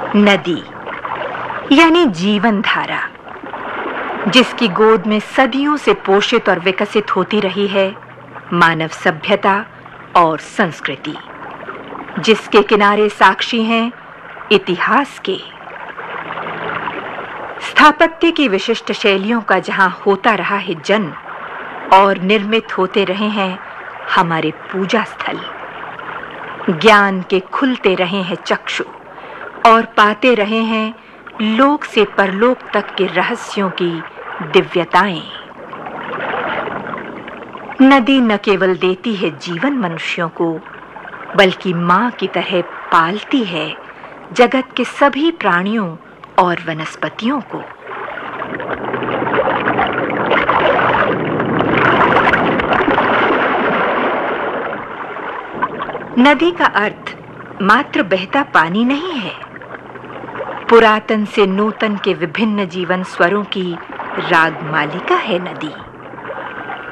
नदी यानी जीवन धारा, जिसकी गोद में सदियों से पोषित और विकसित होती रही है मानव सभ्यता और संस्कृति, जिसके किनारे साक्षी हैं इतिहास के। स्थापत्य की विशिष्ट शैलियों का जहां होता रहा है जन्म और निर्मित होते रहे हैं हमारे पूजा स्थल, ज्ञान के खुलते रहे हैं चक्षु और पाते रहे हैं लोक से परलोक तक के रहस्यों की दिव्यताएं। नदी न केवल देती है जीवन मनुष्यों को, बल्कि मां की तरह पालती है जगत के सभी प्राणियों और वनस्पतियों को। नदी का अर्थ मात्र बहता पानी नहीं है, पुरातन से नूतन के विभिन्न जीवन स्वरों की रागमालिका है नदी।